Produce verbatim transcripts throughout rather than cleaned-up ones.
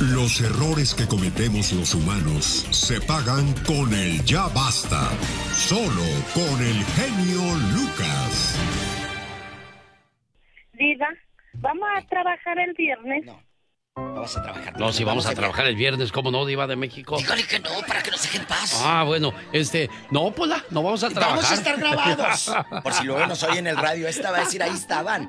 Los errores que cometemos los humanos se pagan con el ya basta. Solo con el genio Lucas. Diva, ¿vamos a trabajar el viernes? No. Vamos a trabajar. No, si vamos a trabajar el viernes, ¿cómo no, Diva de México? Dígale que no, para que nos dejen paz. Ah, bueno, este, no, Pola, no vamos a trabajar. Vamos a estar grabados. Por si luego nos oyen en el radio, esta va a decir, ahí estaban.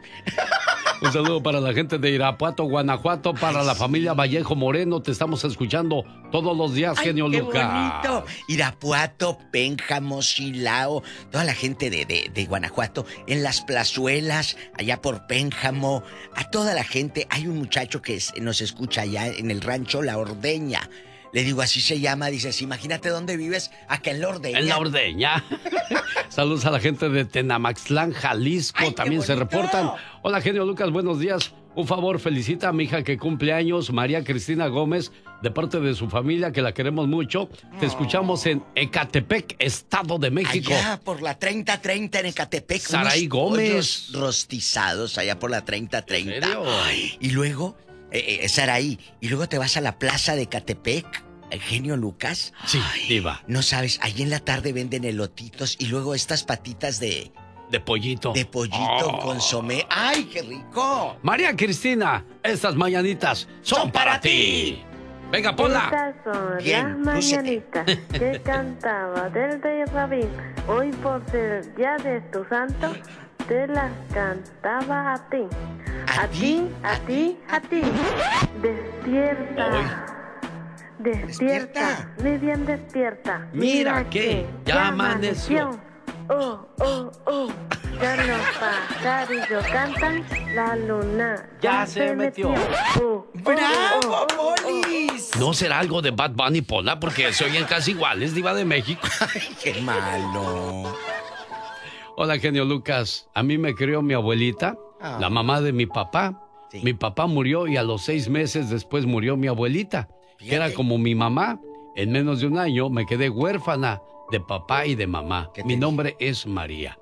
Un saludo para la gente de Irapuato, Guanajuato, para Ay, la sí. familia Vallejo Moreno, te estamos escuchando todos los días, Ay, genio qué Lucas. Bonito. Irapuato, Pénjamo, Silao, toda la gente de, de, de Guanajuato, en las plazuelas, allá por Pénjamo, a toda la gente. Hay un muchacho que es, nos escucha allá en el rancho La Ordeña. Le digo, así se llama, dices, imagínate dónde vives, acá en La Ordeña. En La Ordeña. Saludos a la gente de Tenamaxtlán, Jalisco, Ay, también se reportan. Hola, genio Lucas, buenos días. Un favor, felicita a mi hija que cumple años, María Cristina Gómez, de parte de su familia, que la queremos mucho. Te escuchamos en Ecatepec, Estado de México. Allá por la treinta treinta en Ecatepec. Saray Gómez. Rostizados allá por la treinta treinta. Ay, y luego... Eh, eh, Saraí, y luego te vas a la plaza de Catepec, el genio Lucas. Sí, Diva. No sabes, ahí en la tarde venden elotitos y luego estas patitas de... De pollito. De pollito oh. consomé. ¡Ay, qué rico! María Cristina, estas mañanitas son, son para, para ti. Venga, Pola. Estas son Bien, las mañanitas que cantaba del rey Rabín. Hoy por ser el día de tu santo, te las cantaba a ti. A, a ti, a ti, a ti. Despierta. Hoy. Despierta. Muy bien despierta. Mira, Mira que ya, ya amaneció. amaneció. Oh, oh, oh. Ya los pajarillos cantan, la luna ya, ya se, se metió. metió. Oh, ¡Bravo, oh, oh, Polis! Oh. ¿No será algo de Bad Bunny, Pola? Porque se oyen casi iguales, Diva de México. Ay, qué malo. Hola, genio Lucas. A mí me crió mi abuelita, oh. la mamá de mi papá. Sí. Mi papá murió y a los seis meses después murió mi abuelita, Fíjate. que era como mi mamá. En menos de un año me quedé huérfana de papá y de mamá. Mi nombre es María.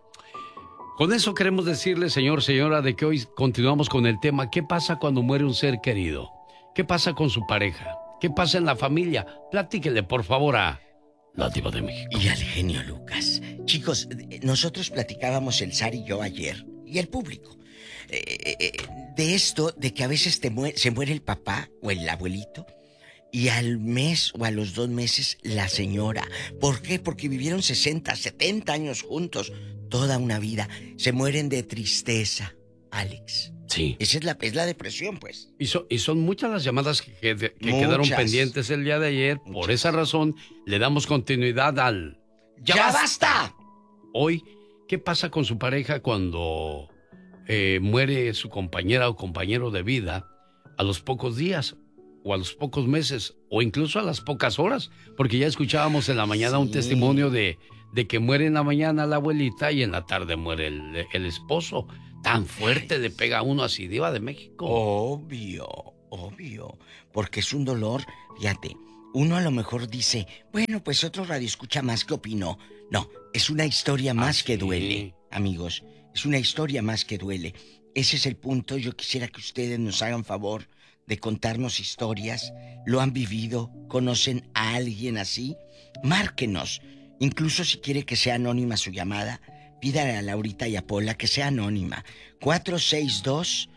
Con eso queremos decirle, señor, señora, de que hoy continuamos con el tema. ¿Qué pasa cuando muere un ser querido? ¿Qué pasa con su pareja? ¿Qué pasa en la familia? Platíquele, por favor, a la Diva de México. Y al genio Lucas. Chicos, nosotros platicábamos el Zar y yo ayer, y el público, eh, eh, de esto, de que a veces te muere, se muere el papá o el abuelito, y al mes o a los dos meses la señora. ¿Por qué? Porque vivieron sesenta, setenta años juntos, toda una vida. Se mueren de tristeza, Alex. Sí. Esa es la, es la depresión, pues. Y, so, y son muchas las llamadas que, que, que quedaron pendientes el día de ayer. Muchas. Por esa razón, le damos continuidad al... ¡Ya, ¡Ya basta! basta! Hoy, ¿qué pasa con su pareja cuando eh, muere su compañera o compañero de vida a los pocos días? O a los pocos meses, o incluso a las pocas horas, porque ya escuchábamos en la mañana sí. un testimonio de, de que muere en la mañana la abuelita y en la tarde muere el, el esposo. Tan fuerte le pega a uno así, Diva de México. Obvio, obvio, porque es un dolor, fíjate, uno a lo mejor dice, bueno, pues otro radio escucha más que opinó. No, es una historia más ah, que sí. duele, amigos, es una historia más que duele. Ese es el punto, yo quisiera que ustedes nos hagan favor de contarnos historias, lo han vivido, conocen a alguien así, márquenos. Incluso si quiere que sea anónima su llamada, pídale a Laurita y a Pola que sea anónima. cuatro seis dos,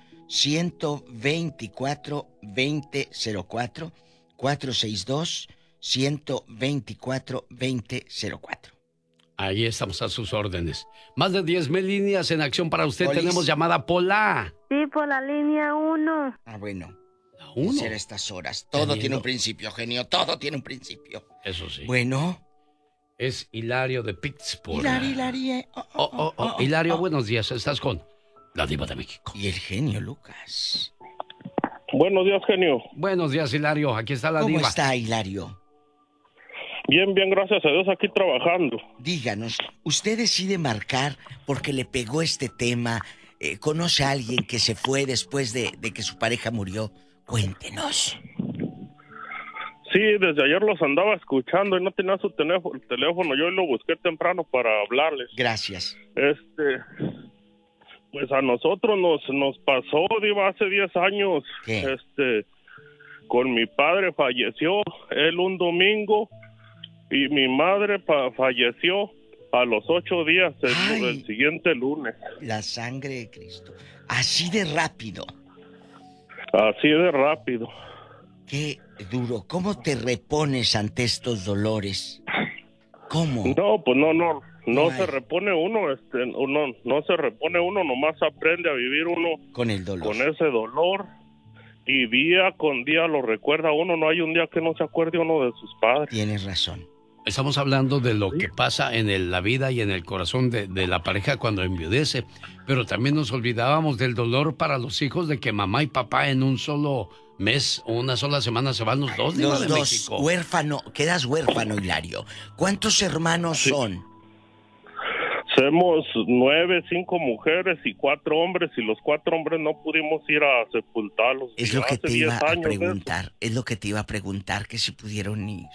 uno dos cuatro, dos cero cero cuatro, cuatro seis dos, uno dos cuatro, dos cero cuatro. Ahí estamos a sus órdenes. Más de diez mil líneas en acción para usted. Polis. Tenemos llamada, Pola. Sí, por la línea uno. Ah, bueno. Uno. Hacer estas horas. Todo Teniendo... tiene un principio, genio. Todo tiene un principio. Eso sí. Bueno. Es Hilario de Pittsburgh. Hilario, Hilario. Oh, oh, oh, oh, oh, oh, Hilario, oh. buenos días. Estás con la Diva de México. Y el genio Lucas. Buenos días, genio. Buenos días, Hilario. Aquí está la ¿Cómo Diva. ¿Cómo está, Hilario? Bien, bien, gracias a Dios, aquí trabajando. Díganos, ¿usted decide marcar porque le pegó este tema? Eh, ¿Conoce a alguien que se fue después de, de que su pareja murió? Cuéntenos. Sí, desde ayer los andaba escuchando y no tenía su teléfono, teléfono. Yo lo busqué temprano para hablarles. Gracias. Este, pues a nosotros nos nos pasó, Diva, hace diez años. ¿Qué? Este, con mi padre falleció él un domingo y mi madre pa- falleció a los ocho días el, el siguiente lunes. La sangre de Cristo. Así de rápido. Así de rápido. Qué duro. ¿Cómo te repones ante estos dolores? ¿Cómo? No, pues no, no, no Ay. se repone uno, este, uno, no se repone uno, nomás aprende a vivir uno con el dolor, con ese dolor, y día con día lo recuerda uno. No hay un día que no se acuerde uno de sus padres. Tienes razón. Estamos hablando de lo que pasa en el- la vida y en el corazón de, de la pareja cuando enviudece, pero también nos olvidábamos del dolor para los hijos de que mamá y papá en un solo mes o una sola semana se van los dos. Diva Los de dos, México. huérfano, quedas huérfano, Hilario. ¿Cuántos hermanos Sí. son? Somos nueve, cinco mujeres y cuatro hombres, y los cuatro hombres no pudimos ir a sepultarlos. Es Y lo que hace te diez iba a años de eso. preguntar, es lo que te iba a preguntar, que si pudieron ir.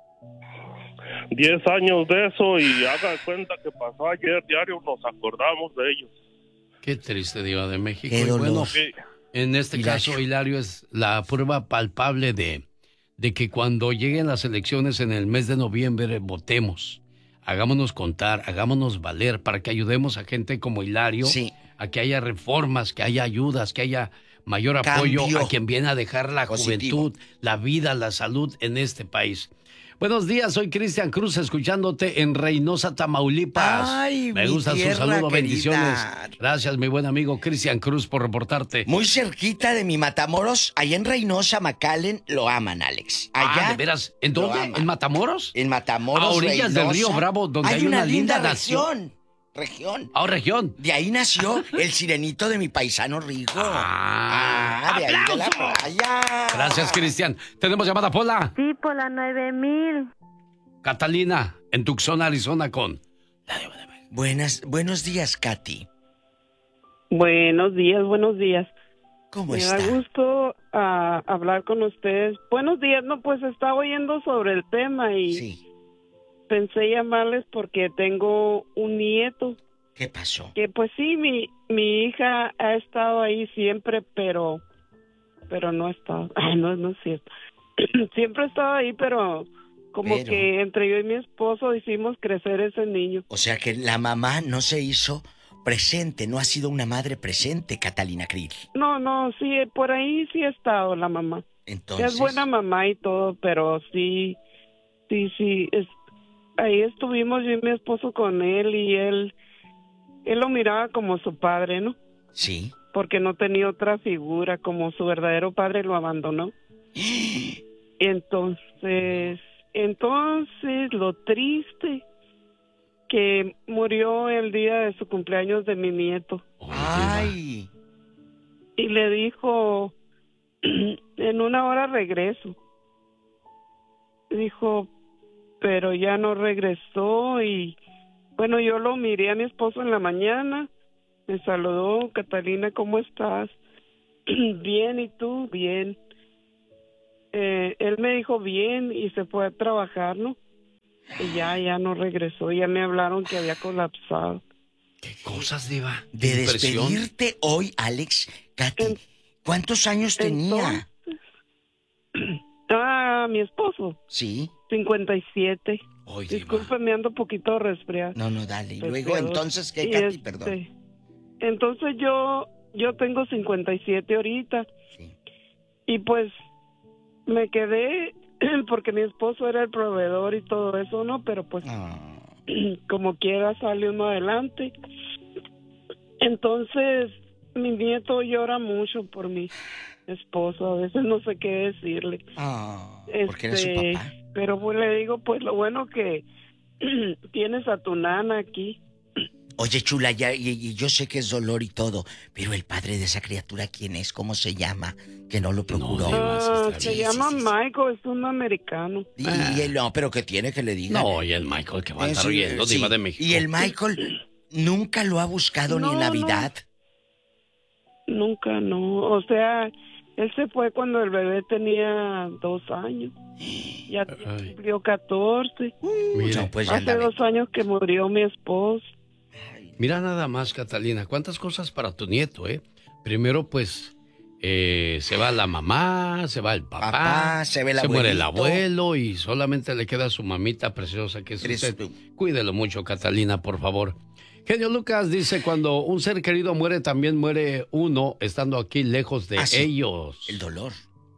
Diez años de eso, y haga cuenta que pasó ayer, diario nos acordamos de ellos. Qué triste, Diva de México. Qué Y bueno, dolor. Sí. en este Hilario. caso, Hilario, es la prueba palpable de, de que cuando lleguen las elecciones en el mes de noviembre, votemos. Hagámonos contar, hagámonos valer para que ayudemos a gente como Hilario, Sí. a que haya reformas, que haya ayudas, que haya mayor apoyo Cambio a quien viene a dejar la positivo. juventud, la vida, la salud en este país. Buenos días, soy Cristian Cruz, escuchándote en Reynosa, Tamaulipas. Ay, Me mi gusta su tierra saludo, querida. bendiciones. Gracias, mi buen amigo Cristian Cruz, por reportarte. Muy cerquita de mi Matamoros, allá en Reynosa, McAllen, lo aman, Alex. Allá, Ah, ¿de veras? ¿En lo dónde? aman. ¿En Matamoros? en Matamoros, A orillas del Reynosa, río Bravo, donde hay una, una linda región. Región. Ah, región. De ahí nació el sirenito de mi paisano Rigo. Ah, Ah, de ahí de la ¡aplausos! playa. Gracias, Cristian. Tenemos llamada, Pola. Sí, por la nueve mil. Catalina, en Tucson, Arizona, con... Buenas, buenos días, Katy. Buenos días, buenos días. ¿Cómo Me está? da gusto ah, hablar con ustedes. Buenos días, no, pues estaba oyendo sobre el tema y Sí. pensé llamarles porque tengo un nieto ¿Qué pasó? que pues sí, mi, mi hija ha estado ahí siempre, pero pero no ha estado, ay, no, no es cierto. Siempre ha estado ahí, pero como Pero- que entre yo y mi esposo hicimos crecer ese niño. O sea que la mamá no se hizo presente, no ha sido una madre presente, Catalina Krill. No, no, sí, por ahí sí ha estado la mamá. Entonces, Es buena mamá y todo, pero sí, sí, sí, es, ahí estuvimos yo y mi esposo con él y él, él lo miraba como su padre, ¿no? sí. Porque no tenía otra figura, como su verdadero padre lo abandonó. Entonces, entonces lo triste que murió el día de su cumpleaños de mi nieto. Ay, Y le dijo, en una hora regreso. Dijo, pero ya no regresó y bueno, yo lo miré a mi esposo en la mañana, me saludó, Catalina, ¿cómo estás? Bien, ¿y tú? Bien. Eh, él me dijo bien y se fue a trabajar, ¿no? Y ya, ya no regresó, ya me hablaron que había colapsado. ¿Qué cosas, Diva? de Qué impresión. despedirte hoy, Alex, Katy, En- ¿cuántos años tenía? Ah, mi esposo, Sí. cincuenta y siete. Ay, Diva. Disculpe, me ando un poquito resfriado. No, no, dale. Y luego, Resfriado. entonces, ¿qué, Y Katy? este, Perdón. Entonces yo, yo tengo cincuenta y siete ahorita Sí. y pues me quedé porque mi esposo era el proveedor y todo eso, ¿no? Pero pues Ah, como quiera sale uno adelante. Entonces mi nieto llora mucho por mi esposo, a veces no sé qué decirle. ah, porque era su Este, papá. Pero pues le digo, pues lo bueno que tienes a tu nana aquí. Oye, chula, ya, y, y yo sé que es dolor y todo, pero el padre de esa criatura, ¿quién es? ¿Cómo se llama? Que no lo procuró. Diva, sí Ah, está se bien. llama Sí, sí, sí. Michael, es un americano. Y, y él, no, pero que tiene que le diga. No, y el Michael que va a estar Eso, oyendo, sí. Diva de México. Y el Michael nunca lo ha buscado ni No, en no. Navidad. Nunca, no. O sea, él se fue cuando el bebé tenía dos años. Ya Ay. cumplió catorce. Mira, No, pues ya Hace anda. dos años que murió mi esposo. mira nada más, Catalina, cuántas cosas para tu nieto, ¿eh? Primero, pues, eh, se va la mamá, se va el papá, Papá, se ve el se muere el abuelito. abuelo y solamente le queda su mamita preciosa que es Eres usted. tú. Cuídelo mucho, Catalina, por favor. Genio Lucas dice, cuando un ser querido muere, también muere uno estando aquí lejos de Ah, sí. ellos. El dolor.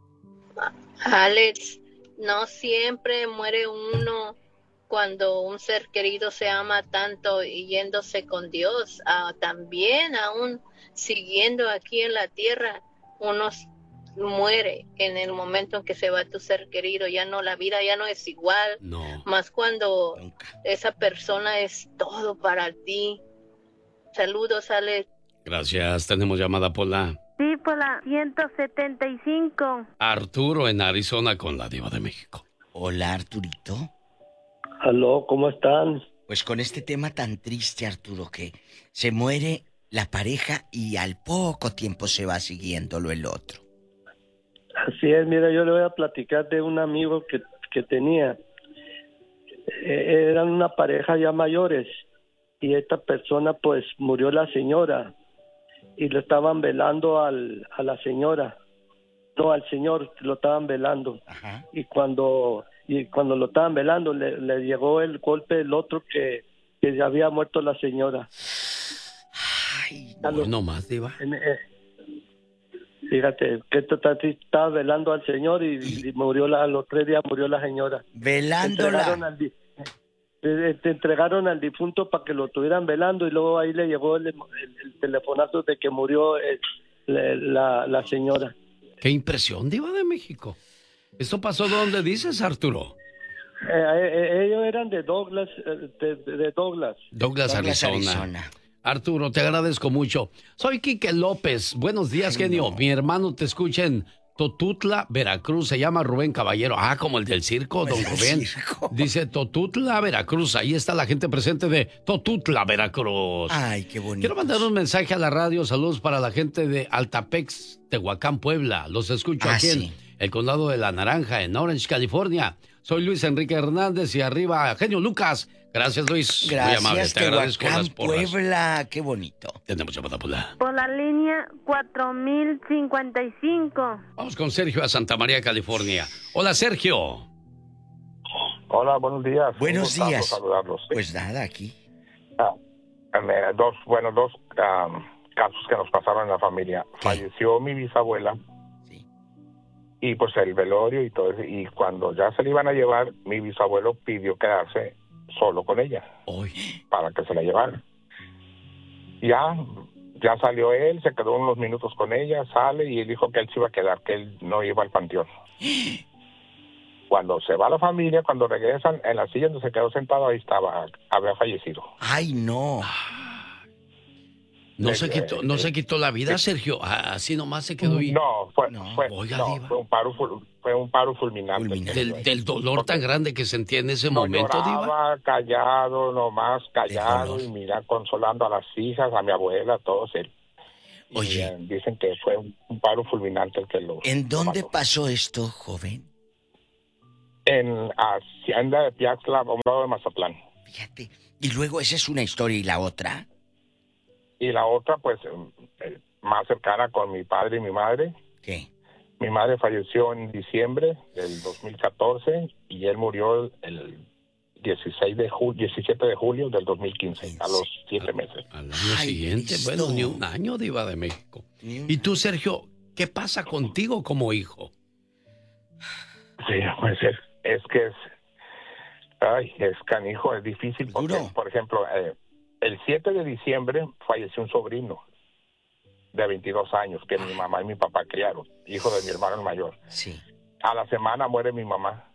Alex, no siempre muere uno cuando un ser querido se ama tanto y yéndose con Dios. Ah, también aún siguiendo aquí en la tierra, uno s- muere en el momento en que se va tu ser querido. Ya no, la vida ya no es igual, No. más cuando Nunca. esa persona es todo para ti. Saludos, Alex. Gracias, tenemos llamada por la Sí, por la ciento setenta y cinco. Arturo en Arizona con la Diva de México. Hola, Arturito. Aló, ¿cómo están? Pues con este tema tan triste, Arturo, que se muere la pareja y al poco tiempo se va siguiéndolo el otro. Así es, mira, yo le voy a platicar de un amigo que, que tenía. Eh, eran una pareja ya mayores y esta persona pues murió la señora y lo estaban velando al, a la señora, no al señor, lo estaban velando. Ajá. Y cuando y cuando lo estaban velando le, le llegó el golpe del otro que, que ya había muerto la señora. Ay, A lo- Bueno, más, Diva. en- eh, Fíjate, que esto está- estaba velando al señor y, y murió la, a los tres días murió la señora. Te entregaron velándola. al, di- te, te entregaron al difunto para que lo estuvieran velando y luego ahí le llegó el, el- el telefonazo de que murió el- la, la señora. Qué impresión, Diva de México. ¿Esto pasó donde dices, Arturo? Eh, eh, ellos eran de Douglas, eh, de, de Douglas. Douglas, Douglas, Arizona. Arizona. Arturo, te agradezco mucho. Soy Quique López. Buenos días, Ay, genio. no. Mi hermano te escucha en Totutla, Veracruz. Se llama Rubén Caballero. Ah, como el del circo, Como don el del Rubén. circo. Dice Totutla, Veracruz. Ahí está la gente presente de Totutla, Veracruz. Ay, qué bonito. Quiero mandar un mensaje a la radio. Saludos para la gente de Altapex, Tehuacán, Puebla. Los escucho Ah, aquí sí. en el condado de La Naranja, en Orange, California. Soy Luis Enrique Hernández y arriba, genio Lucas. Gracias, Luis. Gracias, Muy amable. Te agradezco Tehuacán, las porras. Puebla. Qué bonito. Tenemos llamada por la... Por la línea cuatro mil cincuenta y cinco. Vamos con Sergio a Santa María, California. Hola, Sergio. Hola, buenos días. Buenos Un gustazo días. saludarlos. Pues nada, aquí. Ah, eh, dos, bueno, dos um, casos que nos pasaron en la familia. ¿Qué? Falleció mi bisabuela Sí. y pues el velorio y todo eso. Y cuando ya se le iban a llevar, mi bisabuelo pidió quedarse solo con ella Hoy. para que se la llevara. Ya, ya salió él, se quedó unos minutos con ella, sale y él dijo que él se iba a quedar, que él no iba al panteón. Cuando se va la familia, cuando regresan, en la silla donde se quedó sentado, ahí estaba, había fallecido. Ay, no. No Eh, se quitó, no se quitó la vida, Sergio. Ah, Así nomás se quedó ahí. No, fue, No. fue, Oiga, no, Diva. fue un paro, ful- fue un paro fulminante. Fulminante. Del, del dolor tan grande que sentía en ese No momento, Diva. lloraba, callado, nomás callado dolor. y mira, consolando a las hijas, a mi abuela, a todos él. Y, Oye. eh, dicen que fue un, un paro fulminante el que lo. ¿En lo dónde mató. pasó esto, joven? En Hacienda de Piaxtla, a un lado de Mazatlán. Fíjate. Y luego esa es una historia y la otra. Y la otra, pues, eh, más cercana con mi padre y mi madre. ¿Qué? Mi madre falleció en diciembre del dos mil catorce y él murió el dieciséis de julio, diecisiete de julio del dos mil quince, a los siete meses. Al año Ay, siguiente, Cristo. bueno, ni un año, Diva de México. Ni un Y tú, Sergio, ¿qué pasa contigo como hijo? Sí, pues es, es que es, ay, es canijo, es difícil porque, Duro. por ejemplo, eh, el siete de diciembre falleció un sobrino de veintidós años que mi mamá y mi papá criaron, hijo de mi hermano el mayor. Sí. A la semana muere mi mamá.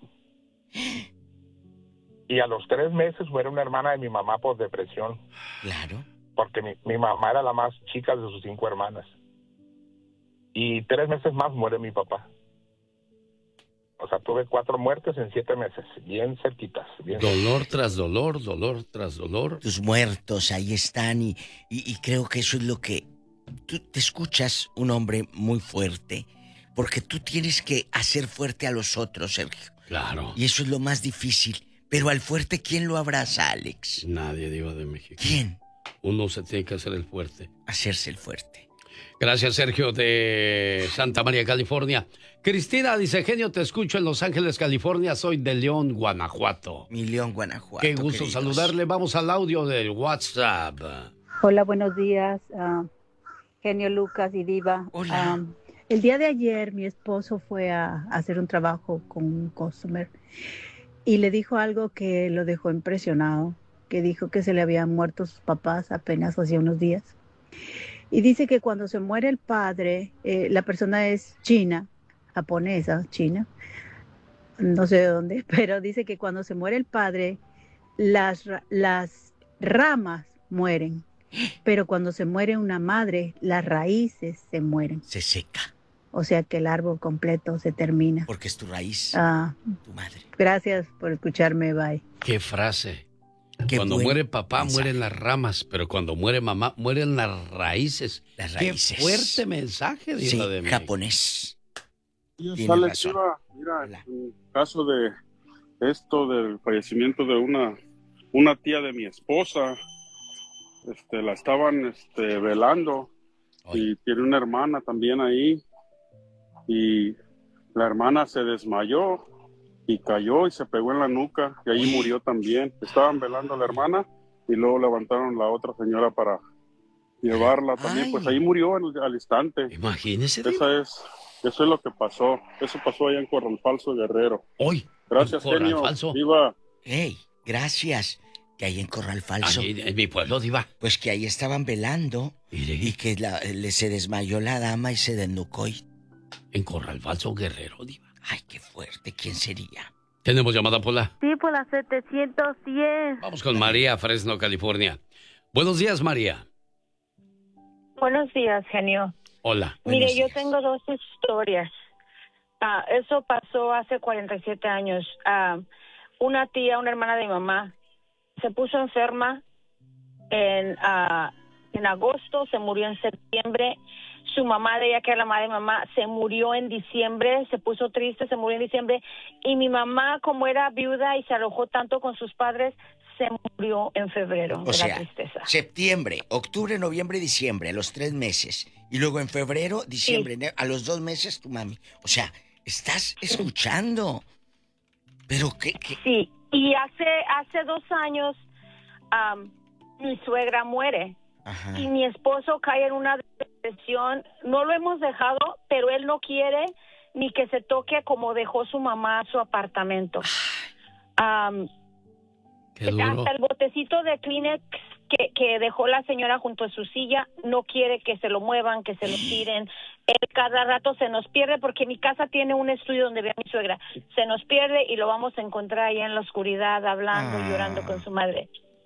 Y a los tres meses muere una hermana de mi mamá por depresión, Claro. porque mi, mi mamá era la más chica de sus cinco hermanas. Y tres meses más muere mi papá. O sea, tuve cuatro muertes en siete meses, bien cerquitas. Bien Dolor tras dolor, dolor tras dolor. Tus muertos ahí están y, y, y creo que eso es lo que... Tú te escuchas un hombre muy fuerte porque tú tienes que hacer fuerte a los otros, Sergio. Claro. Y eso es lo más difícil. Pero al fuerte, ¿quién lo abraza, Alex? Nadie, Diva de México. ¿Quién? Uno se tiene que hacer el fuerte. Hacerse el fuerte. Gracias, Sergio, de Santa María, California. Cristina dice, genio, te escucho en Los Ángeles, California. Soy de León, Guanajuato. Mi León, Guanajuato. Qué gusto queridos. saludarle. Vamos al audio del WhatsApp. Hola, buenos días, uh, genio Lucas y Diva. Hola. Um, el día de ayer mi esposo fue a, a hacer un trabajo con un customer y le dijo algo que lo dejó impresionado, que dijo que se le habían muerto sus papás apenas hacía unos días. Y dice que cuando se muere el padre, eh, la persona es china, japonesa, china, no sé de dónde, pero dice que cuando se muere el padre, las, las ramas mueren. Pero cuando se muere una madre, las raíces se mueren. Se seca. O sea que el árbol completo se termina. Porque es tu raíz, Ah, tu madre. gracias por escucharme, bye. Qué frase. Qué cuando buen muere papá, mensaje. mueren las ramas, pero cuando muere mamá, mueren las raíces. Las raíces. Qué fuerte mensaje, Sí, Diva de México. japonés. Dios, Tiene Alex, razón. Diva, mira, Hola. en caso de esto del fallecimiento de una, una tía de mi esposa, este, la estaban este, velando y tiene una hermana también ahí y la hermana se desmayó y cayó y se pegó en la nuca y ahí murió también. Estaban velando a la hermana y luego levantaron la otra señora para llevarla también, Ay. pues ahí murió al, al instante. Imagínese, Diva. Esa es, eso es lo que pasó. Eso pasó allá en Corral Falso, Guerrero. Hoy. Gracias, Corral genio. Falso. Viva. Hey, gracias. Que ahí en Corral Falso. Aquí en mi pueblo, Diva. Pues que ahí estaban velando Mire. y que la- le, se desmayó la dama y se desnucó y... En Corral Falso, Guerrero, Diva. Ay, qué fuerte. ¿Quién sería? Tenemos llamada, Pola. Sí, por la setecientos diez. Vamos con María, Fresno, California. Buenos días, María. Buenos días, genio. Hola. Mire, Buenos yo días. tengo dos historias. Ah, eso pasó hace cuarenta y siete años. Ah, una tía, una hermana de mi mamá, se puso enferma en, ah, en agosto, se murió en septiembre. Su mamá de ella, que era la madre de mi mamá, se murió en diciembre, se puso triste, se murió en diciembre. Y mi mamá, como era viuda y se alojó tanto con sus padres, se murió en febrero O de sea, la tristeza. septiembre, octubre, noviembre, diciembre, a los tres meses. Y luego en febrero, diciembre, ne- a los dos meses tu mami. O sea, estás escuchando. Pero qué... qué... Sí, y hace, hace dos años am, mi suegra muere. Ajá. Y mi esposo cae en una depresión. No lo hemos dejado, pero él no quiere ni que se toque como dejó su mamá su apartamento. Am, Qué duro. hasta el botecito de Kleenex que, que dejó la señora junto a su silla, no quiere que se lo muevan, que se lo tiren. Él cada rato se nos pierde porque mi casa tiene un estudio donde ve a mi suegra. Se nos pierde y lo vamos a encontrar allá en la oscuridad hablando, Ah. llorando con su madre.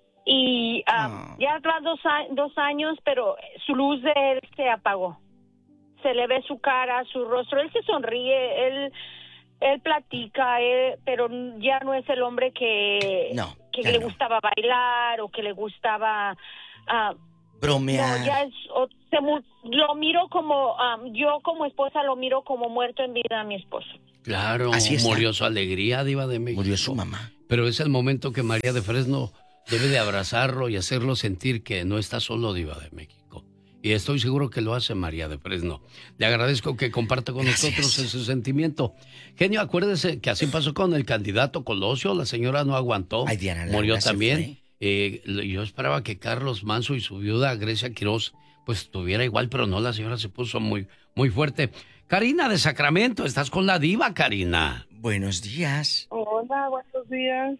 Y ah, Ah. ya tras dos, a- dos años, pero su luz de él se apagó. Se le ve su cara, su rostro, él se sonríe, él él platica, él, pero ya no es el hombre que, No, que ya le no. gustaba bailar o que le gustaba... ah, Bromear. no, ya es, o- se mu- lo miro como, ah, yo como esposa lo miro como muerto en vida a mi esposo. Claro, Así está. murió su alegría, Diva de México. Murió su mamá. Pero es el momento que María de Fresno debe de abrazarlo y hacerlo sentir que no está solo, Diva de México. Y estoy seguro que lo hace María de Fresno. Le agradezco que comparta con Gracias. nosotros ese sentimiento. Genio, acuérdese que así pasó con el candidato Colosio. La señora no aguantó. Ay, Diana Laura murió se también. Eh, yo esperaba que Carlos Manso y su viuda Grecia Quiroz pues estuviera igual, pero no, la señora se puso muy, muy fuerte. Karina de Sacramento, estás con la diva, Karina. Buenos días. Hola, buenos días.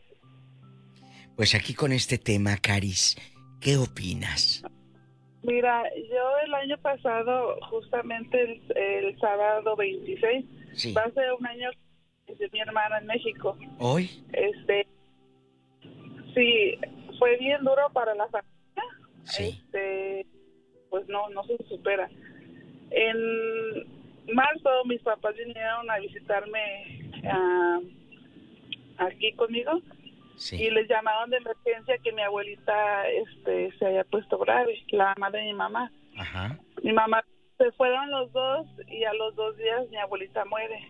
Pues aquí con este tema, Caris, ¿qué opinas? Mira, yo el año pasado, justamente el, el sábado veintiséis, Sí. va a ser un año de mi hermana en México. ¿Hoy? Este, sí, fue bien duro para la familia. Sí. Este, pues no, no se supera. En marzo mis papás vinieron a visitarme ah, aquí conmigo. Sí. Y les llamaron de emergencia que mi abuelita este se había puesto grave, la madre de mi mamá. Ajá. Mi mamá, se fueron los dos y a los dos días mi abuelita muere.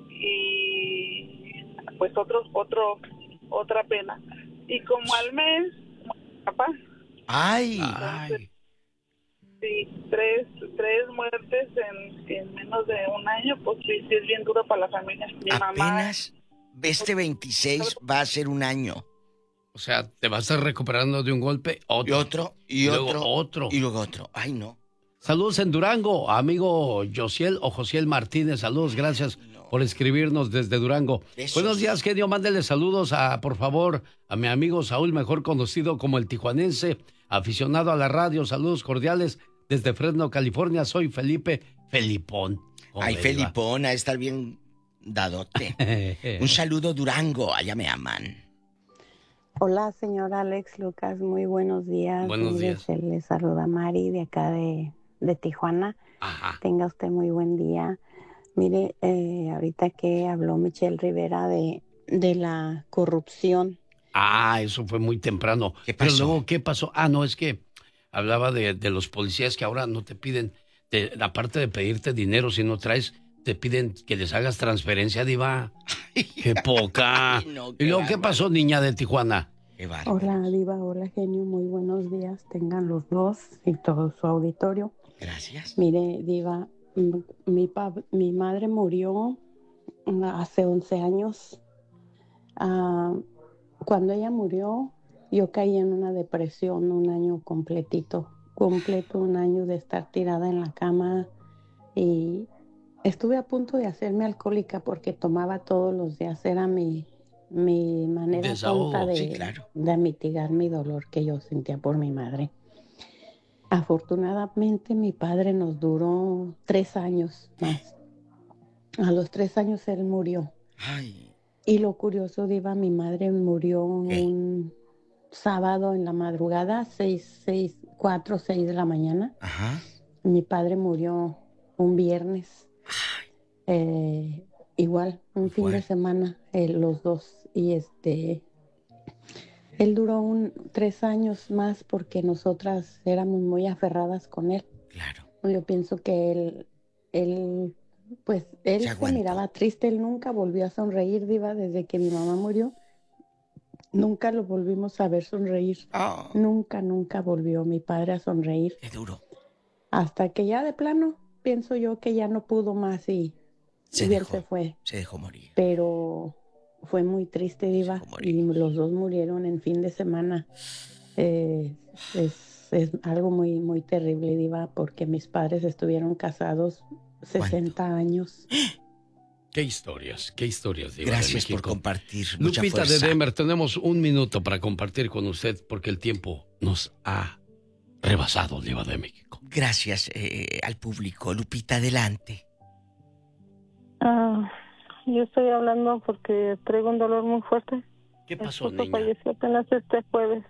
Y pues otro, otro, otra pena. Y como al mes, muere mi papá. Ay. Ay. sí, tres, tres muertes en, en menos de un año, pues sí, sí es bien duro para la familia. Mi Apenas mamá, este veintiséis va a ser un año. O sea, te vas a estar recuperando de un golpe, otro. Y otro, y, y otro, luego otro. Y luego otro. Ay, no. Saludos en Durango, amigo Josiel o Josiel Martínez. Saludos, gracias no. por escribirnos desde Durango. Besos. Buenos días, genio. Mándele saludos, a, por favor, a mi amigo Saúl, mejor conocido como el tijuanense, aficionado a la radio. Saludos cordiales desde Fresno, California. Soy Felipe Felipón. Ay, Felipón, a estar bien dadote. Un saludo, Durango, allá me aman. Hola, señor Alex Lucas, muy buenos días. Buenos días. Se le saluda Mari de acá de, de Tijuana. Ajá. Tenga usted muy buen día. Mire, eh, ahorita que habló Michelle Rivera de, de la corrupción. Ah, eso fue muy temprano. ¿Qué pasó? Pero luego, ¿qué pasó? Ah, no, es que hablaba de, de los policías que ahora no te piden, te, aparte de pedirte dinero, si no traes, te piden que les hagas transferencia, diva. ¡Qué poca! Ay, no, qué y luego, ¿qué pasó, niña de Tijuana? Qué hola, diva, hola, genio, muy buenos días. Tengan los dos y todo su auditorio. Gracias. Mire, diva, mi, pa, mi madre murió hace once años. Uh, cuando ella murió, yo caí en una depresión un año completito, completo un año de estar tirada en la cama y estuve a punto de hacerme alcohólica porque tomaba todos los días, era mi, mi manera Desahogo, tonta de, sí, claro. de mitigar mi dolor que yo sentía por mi madre. Afortunadamente mi padre nos duró tres años más. A los tres años él murió. Ay. Y lo curioso, diva, mi madre murió ¿Qué? un sábado en la madrugada, seis, seis, cuatro, seis de la mañana. Ajá. Mi padre murió un viernes. Eh, igual, un fin de semana, eh, los dos. Y este, él duró un, tres años más porque nosotras éramos muy aferradas con él. Claro. Yo pienso que él, él pues, él se, se miraba triste, él nunca volvió a sonreír, diva, desde que mi mamá murió. Nunca lo volvimos a ver sonreír. Oh. Nunca, nunca volvió mi padre a sonreír. Qué duro. Hasta que ya de plano, pienso yo que ya no pudo más y, se y dejó, él se fue. Se dejó morir. Pero fue muy triste, diva. Y los dos murieron en fin de semana. Eh, es, es algo muy, muy terrible, diva, porque mis padres estuvieron casados sesenta ¿Cuánto? Años. Qué historias, qué historias, diva. Gracias por compartir. Mucha Lupita fuerza. de Denver, tenemos un minuto para compartir con usted porque el tiempo nos ha rebasado, diva de México. Gracias eh, al público. Lupita, adelante. Ah, yo estoy hablando porque traigo un dolor muy fuerte. ¿Qué pasó, niña? Falleció apenas este jueves.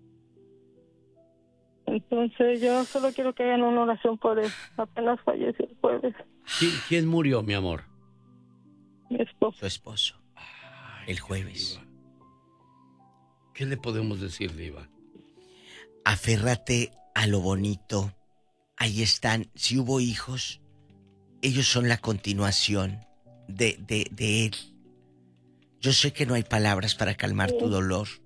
Entonces yo solo quiero que hagan una oración por él. Apenas falleció el jueves. ¿Quién, quién murió, mi amor? Mi esposo. Su esposo. El jueves. Diva. ¿Qué le podemos decir, diva? Aférrate a lo bonito. Ahí están. Si hubo hijos, ellos son la continuación de, de, de él. Yo sé que no hay palabras para calmar sí. tu dolor,